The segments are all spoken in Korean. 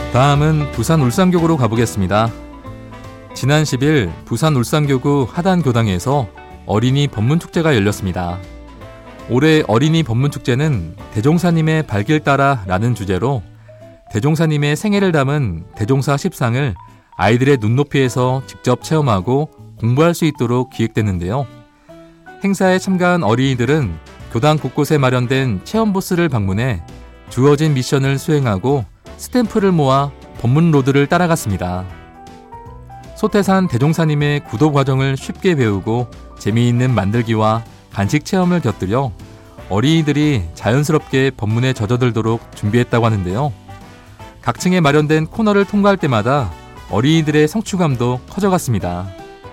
다음은 부산 울산교구로 가보겠습니다. 지난 10일 부산 울산교구 하단교당에서 어린이 법문축제가 열렸습니다. 올해 어린이 법문축제는 대종사님의 발길 따라 라는 주제로 대종사님의 생애를 담은 대종사 10상을 아이들의 눈높이에서 직접 체험하고 공부할 수 있도록 기획됐는데요. 행사에 참가한 어린이들은 교당 곳곳에 마련된 체험부스를 방문해 주어진 미션을 수행하고 스탬프를 모아 법문로드를 따라갔습니다. 소태산 대종사님의 구도 과정을 쉽게 배우고 재미있는 만들기와 간식 체험을 곁들여 어린이들이 자연스럽게 법문에 젖어들도록 준비했다고 하는데요. 각 층에 마련된 코너를 통과할 때마다 어린이들의 성취감도 커져갔습니다.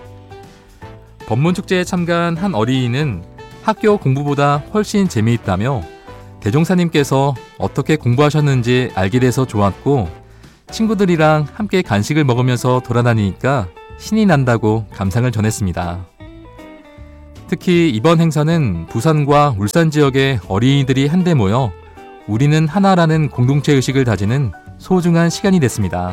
법문축제에 참가한 한 어린이는 학교 공부보다 훨씬 재미있다며 대종사님께서 어떻게 공부하셨는지 알게 돼서 좋았고 친구들이랑 함께 간식을 먹으면서 돌아다니니까 신이 난다고 감상을 전했습니다. 특히 이번 행사는 부산과 울산 지역의 어린이들이 한데 모여 우리는 하나라는 공동체 의식을 다지는 소중한 시간이 됐습니다.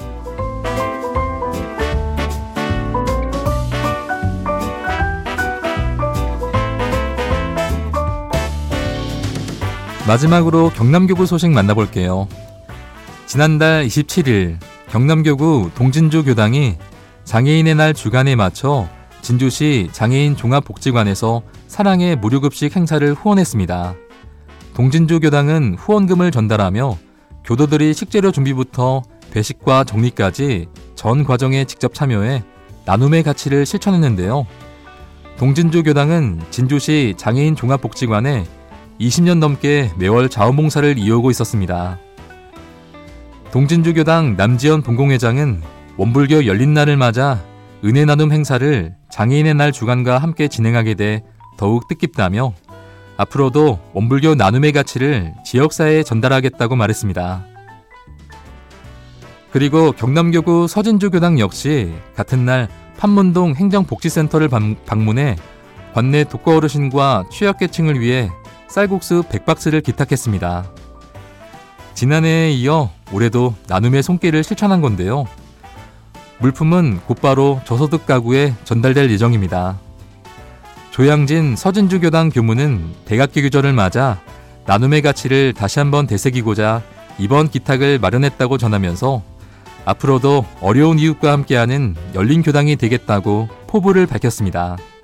마지막으로 경남교구 소식 만나볼게요. 지난달 27일 경남교구 동진주 교당이 장애인의 날 주간에 맞춰 진주시 장애인 종합복지관에서 사랑의 무료급식 행사를 후원했습니다. 동진주 교당은 후원금을 전달하며 교도들이 식재료 준비부터 배식과 정리까지 전 과정에 직접 참여해 나눔의 가치를 실천했는데요. 동진주 교당은 진주시 장애인 종합복지관에 20년 넘게 매월 자원봉사를 이어오고 있었습니다. 동진주 교당 남지연 본공회장은 원불교 열린 날을 맞아 은혜 나눔 행사를 장애인의 날 주간과 함께 진행하게 돼 더욱 뜻깊다며 앞으로도 원불교 나눔의 가치를 지역사회에 전달하겠다고 말했습니다. 그리고 경남교구 서진주 교당 역시 같은 날 판문동 행정복지센터를 방문해 관내 독거 어르신과 취약계층을 위해 쌀국수 100박스를 기탁했습니다. 지난해에 이어 올해도 나눔의 손길을 실천한 건데요. 물품은 곧바로 저소득 가구에 전달될 예정입니다. 조양진 서진주 교당 교무는 대각기 규절을 맞아 나눔의 가치를 다시 한번 되새기고자 이번 기탁을 마련했다고 전하면서 앞으로도 어려운 이웃과 함께하는 열린 교당이 되겠다고 포부를 밝혔습니다.